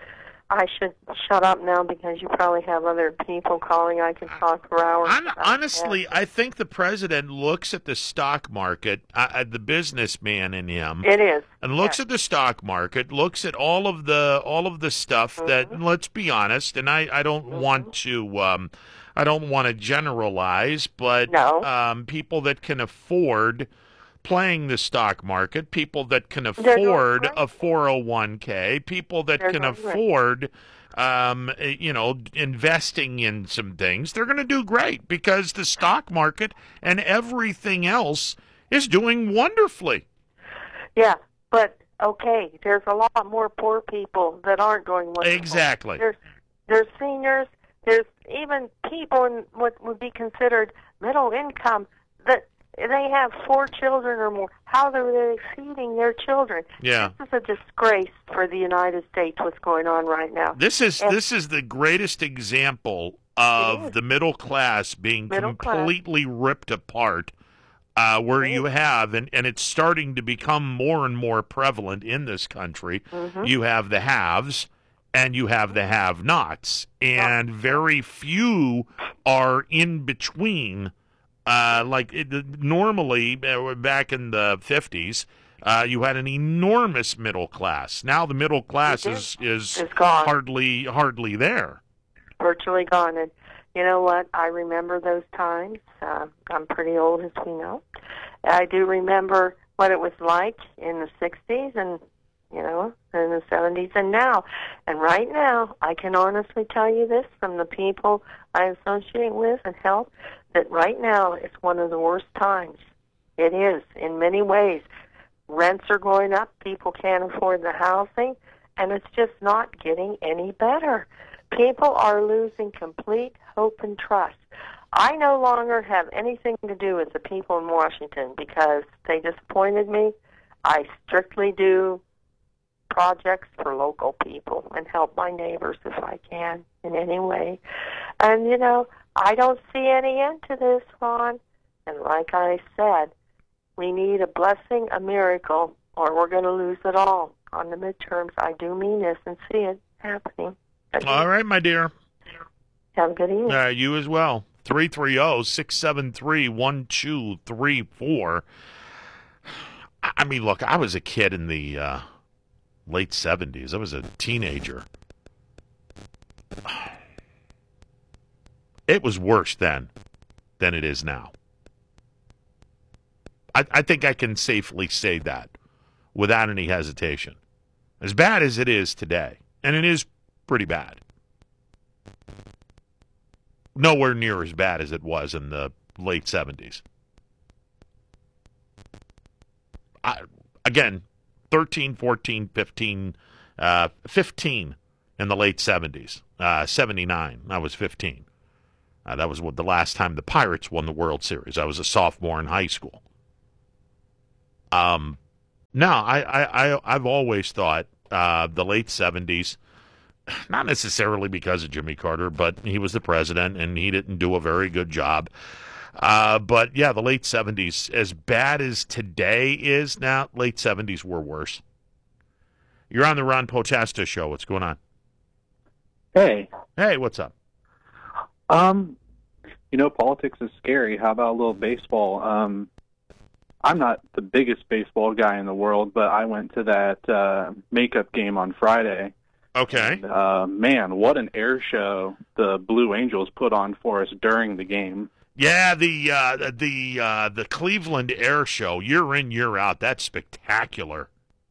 F: I should shut up now because you probably have other people calling. I can talk for hours.
U: Hon- honestly, I think the president looks at the stock market, uh, the businessman in him.
F: It is.
U: And looks
F: yes.
U: at the stock market, looks at all of the all of the stuff
F: mm-hmm.
U: that, let's be honest, and I, I don't mm-hmm. want to um, I don't want to generalize, but
F: no.
U: um, people that can afford playing the stock market, people that can afford a four oh one k, people that
F: They're
U: can afford, um, you know, investing in some things, they're going to do great because the stock market and everything else is doing wonderfully.
F: Yeah, but, okay, there's a lot more poor people that aren't doing wonderful.
U: Exactly.
F: There's, there's seniors, there's even people in what would be considered middle income that they have four children or more. How are they feeding their children?
U: Yeah.
F: This is a disgrace for the United States, what's going on right now.
U: This is
F: and,
U: this is the greatest example of the middle class being
F: middle
U: completely
F: class.
U: ripped apart, uh, where you have, and, and it's starting to become more and more prevalent in this country,
F: mm-hmm.
U: you have the haves and you have the have-nots, and very few are in between. Uh, like it, normally, uh, back in the fifties, uh, you had an enormous middle class. Now the middle class is is hardly hardly there.
F: Virtually gone. And you know what? I remember those times. Uh, I'm pretty old, as we know. I do remember what it was like in the sixties and, you know, in the seventies and now. And right now, I can honestly tell you this from the people I associate with and help, that right now it's one of the worst times. It is, in many ways. Rents are going up, people can't afford the housing, and it's just not getting any better. People are losing complete hope and trust. I no longer have anything to do with the people in Washington because they disappointed me. I strictly do projects for local people and help my neighbors if I can in any way. And, you know, I don't see any end to this, Ron. And like I said, we need a blessing, a miracle, or we're going to lose it all on the midterms. I do mean this and see it happening.
U: All right, my dear.
F: Have a good evening.
U: Uh, you as well. three three zero, six seven three, one two three four. I mean, look, I was a kid in the uh, late seventies. I was a teenager. It was worse then than it is now. I, I think I can safely say that without any hesitation. As bad as it is today, and it is pretty bad. Nowhere near as bad as it was in the late seventies. I, again, thirteen, fourteen, fifteen, uh, fifteen in the late seventies. Uh, seventy-nine, I was fifteen. Uh, that was what the last time the Pirates won the World Series. I was a sophomore in high school. Um, no, I, I, I, I've always thought uh, the late seventies, not necessarily because of Jimmy Carter, but he was the president and he didn't do a very good job. Uh, but, yeah, the late seventies, as bad as today is now, late seventies were worse. You're on the Ron Potesta Show. What's going on?
G: Hey.
U: Hey, what's up?
G: Um, you know, politics is scary. How about a little baseball? Um, I'm not the biggest baseball guy in the world, but I went to that uh, makeup game on Friday.
U: Okay.
G: And, uh, man, what an air show the Blue Angels put on for us during the game.
U: Yeah, the uh, the uh, the Cleveland Air Show, year in, year out. That's spectacular.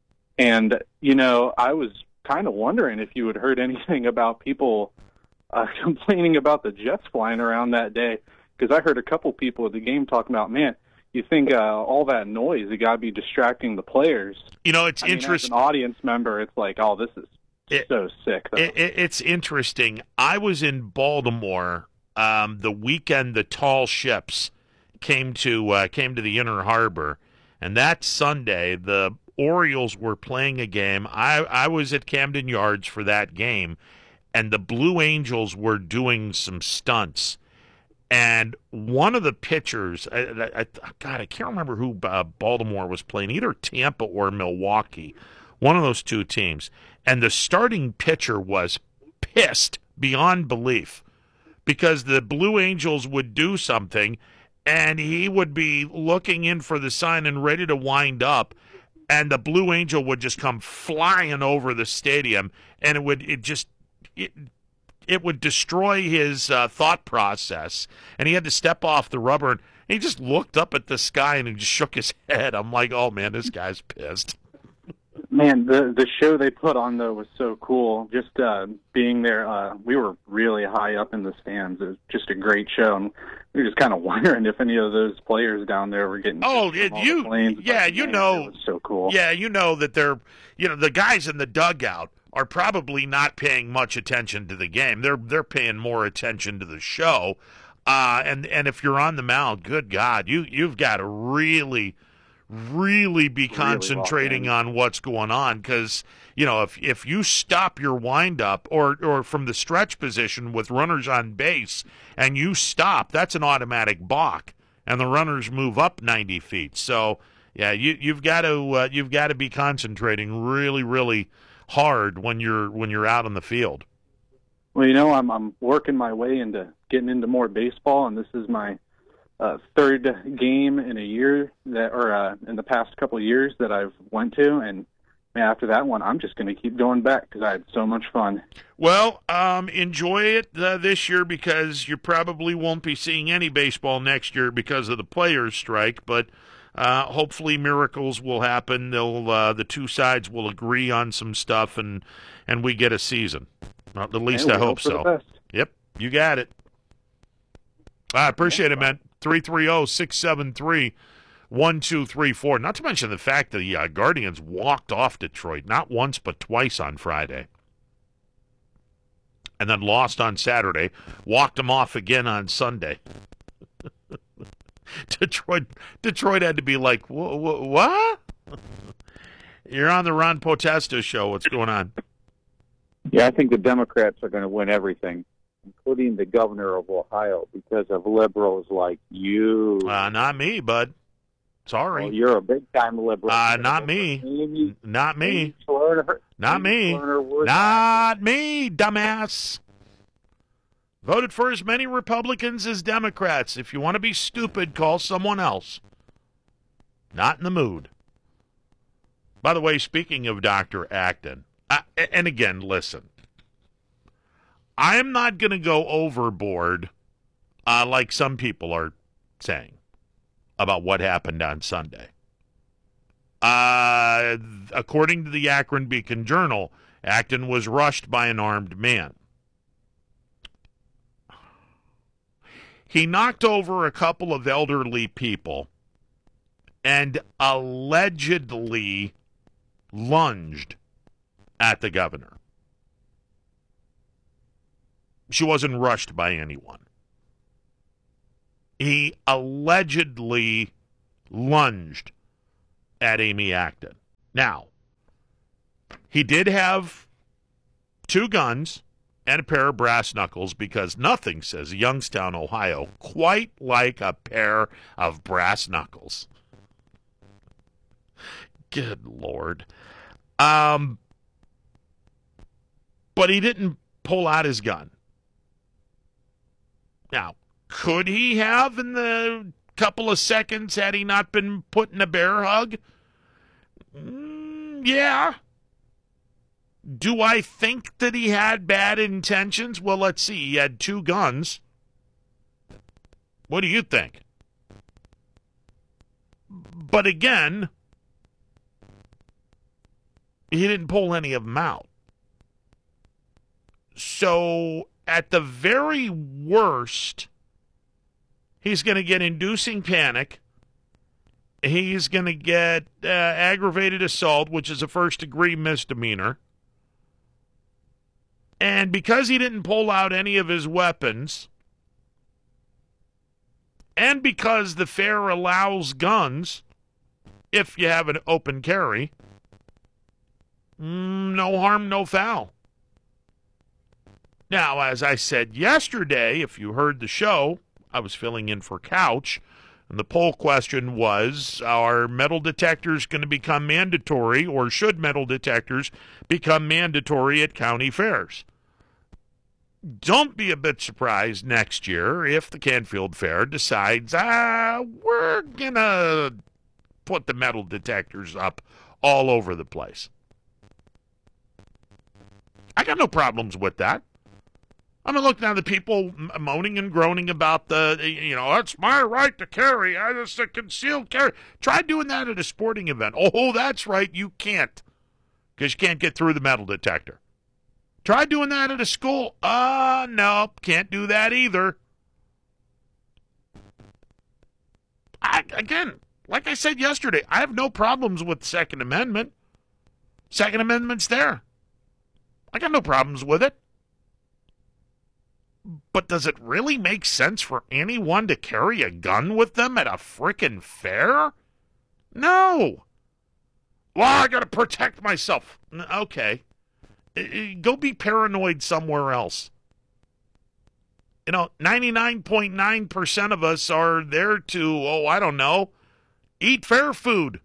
G: And, you know, I was kind of wondering if you had heard anything about people uh, complaining about the jets flying around that day, because I heard a couple people at the game talking about, man, you think uh, all that noise, it got to be distracting the players.
U: You know, it's
G: I mean,
U: interesting.
G: As an audience member, it's like, oh, this is
U: It-
G: so sick. Though.
U: It, it, it's interesting. I was in Baltimore um, the weekend the tall ships came to uh, came to the Inner Harbor, and that Sunday the Orioles were playing a game. I, I was at Camden Yards for that game, and the Blue Angels were doing some stunts. And one of the pitchers, I, I, I, God, I can't remember who uh, Baltimore was playing, either Tampa or Milwaukee, one of those two teams. And the starting pitcher was pissed beyond belief because the Blue Angels would do something, and he would be looking in for the sign and ready to wind up, and the Blue Angel would just come flying over the stadium, and it would it just it, it would destroy his uh, thought process, and he had to step off the rubber, and he just looked up at the sky and he just shook his head. I'm like, oh man, this guy's pissed.
G: Man, the the show they put on, though, was so cool. Just uh, being there, uh, we were really high up in the stands. It was just a great show, and we were just kind of wondering if any of those players down there were getting
U: Oh,
G: kicked
U: it,
G: from all
U: you,
G: the planes.
U: yeah,
G: But,
U: you
G: man,
U: know,
G: it was so cool.
U: Yeah, you know that they're, you know, the guys in the dugout are probably not paying much attention to the game. They're they're paying more attention to the show. Uh, and and if you're on the mound, good God, you you've got to really, really be concentrating on what's going on, because you know if if you stop your windup or or from the stretch position with runners on base and you stop, that's an automatic balk, and the runners move up ninety feet. So yeah, you you've got to uh, you've got to be concentrating really really hard when you're when you're out on the field.
G: Well, you know, I'm I'm working my way into getting into more baseball, and this is my uh, third game in a year that, or uh, in the past couple of years that I've went to, and man, after that one, I'm just going to keep going back because I had so much fun.
U: Well, um, enjoy it uh, this year, because you probably won't be seeing any baseball next year because of the players' strike. But uh, hopefully, miracles will happen. They'll uh, the two sides will agree on some stuff, and and we get a season. Well, at least
G: Hey,
U: I
G: we
U: hope
G: hope for the
U: so.
G: best.
U: Yep, you got it. I appreciate it, man. three three zero, six seven three, one two three four. Not to mention the fact that the uh, Guardians walked off Detroit not once but twice on Friday. And then lost on Saturday. Walked them off again on Sunday. Detroit Detroit had to be like, wh- wh- what? You're on the Ron Potesta Show. What's going on?
H: Yeah, I think the Democrats are going to win everything, including the governor of Ohio, because of liberals like you.
U: Uh, not me, bud. Sorry.
H: Well, you're a big-time liberal.
U: Uh, not me.
H: Amy,
U: Not me.
H: Amy Schlerner,
U: Not
H: Amy
U: me.
H: Schlerner would-
U: Not me, dumbass. Voted for as many Republicans as Democrats. If you want to be stupid, call someone else. Not in the mood. By the way, speaking of Doctor Acton, I, and again, listen, I am not going to go overboard uh, like some people are saying about what happened on Sunday. Uh, according to the Akron Beacon Journal, Acton was rushed by an armed man. He knocked over a couple of elderly people and allegedly lunged at the governor. She wasn't rushed by anyone. He allegedly lunged at Amy Acton. Now, he did have two guns and a pair of brass knuckles, because nothing says Youngstown, Ohio, quite like a pair of brass knuckles. Good Lord. Um, but he didn't pull out his gun. Now, could he have in the couple of seconds had he not been put in a bear hug? Mm, yeah. Do I think that he had bad intentions? Well, let's see. He had two guns. What do you think? But again, he didn't pull any of them out. So, at the very worst, he's going to get inducing panic. He's going to get uh, aggravated assault, which is a first-degree misdemeanor. And because he didn't pull out any of his weapons, and because the fair allows guns, if you have an open carry, mm, no harm, no foul. Now, as I said yesterday, if you heard the show, I was filling in for Couch, and the poll question was, are metal detectors going to become mandatory, or should metal detectors become mandatory at county fairs? Don't be a bit surprised next year if the Canfield Fair decides, ah, we're going to put the metal detectors up all over the place. I got no problems with that. I mean, look, now the people moaning and groaning about the, you know, it's my right to carry. I just a concealed carry. Try doing that at a sporting event. Oh, that's right. You can't, because you can't get through the metal detector. Try doing that at a school. Uh, no, can't do that either. I, again, like I said yesterday, I have no problems with the Second Amendment. Second Amendment's there. I got no problems with it. But does it really make sense for anyone to carry a gun with them at a frickin' fair? No. Well, I got to protect myself. Okay. Go be paranoid somewhere else. You know, ninety-nine point nine percent of us are there to, oh, I don't know, eat fair food.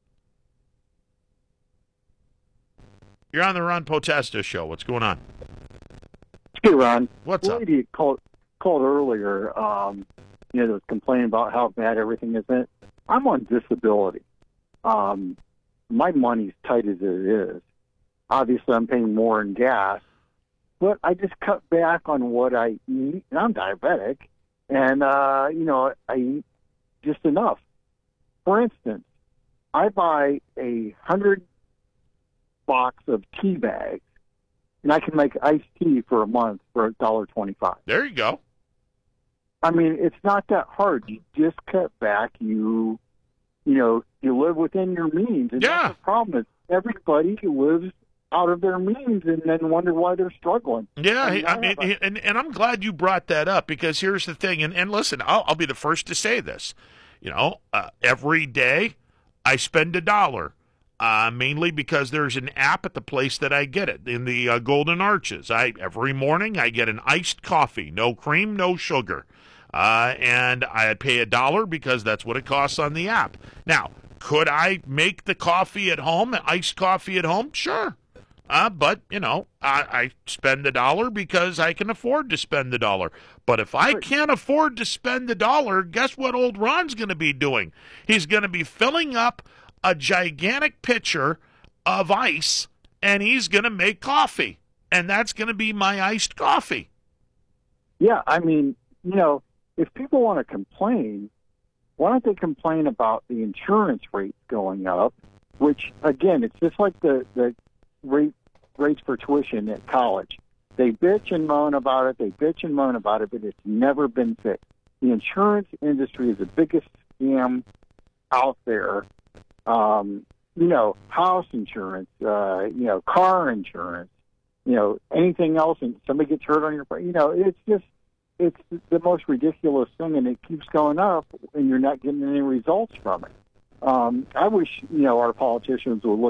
U: You're on the Ron Potesta show. What's going on?
I: Hey, Ron.
U: What's
I: the
U: up?
I: lady called, called earlier, um, you know, that was complaining about how bad everything is. In. I'm on disability. Um, my money's tight as it is. Obviously, I'm paying more in gas, but I just cut back on what I eat, and I'm diabetic, and, uh, you know, I eat just enough. For instance, I buy a hundred box of tea bags, and I can make iced tea for a month for a dollar twenty-five.
U: There you go.
I: I mean, it's not that hard. You just cut back. You, you know, you live within your means. And
U: yeah.
I: That's the problem. Is everybody lives out of their means and then wonder why they're struggling.
U: Yeah,
I: I mean,
U: I mean,
I: a,
U: and, and I'm glad you brought that up, because here's the thing, and, and listen, I'll, I'll be the first to say this. You know, uh, every day I spend a dollar, uh, mainly because there's an app at the place that I get it, in the uh, Golden Arches. I Every morning I get an iced coffee, no cream, no sugar, uh, and I pay a dollar because that's what it costs on the app. Now, could I make the coffee at home, iced coffee at home? Sure. Uh, but, you know, I, I spend the dollar because I can afford to spend the dollar. But if I can't afford to spend the dollar, guess what old Ron's going to be doing? He's going to be filling up a gigantic pitcher of ice, and he's going to make coffee. And that's going to be my iced coffee.
I: Yeah, I mean, you know, if people want to complain, why don't they complain about the insurance rates going up, which, again, it's just like the, the rate, rates for tuition at college. They bitch and moan about it, they bitch and moan about it, but it's never been fixed. The insurance industry is the biggest scam out there. Um, you know, house insurance, uh, you know, car insurance, you know, anything else, and somebody gets hurt on your, you know, it's just, it's the most ridiculous thing, and it keeps going up, and you're not getting any results from it. Um, I wish, you know, our politicians would look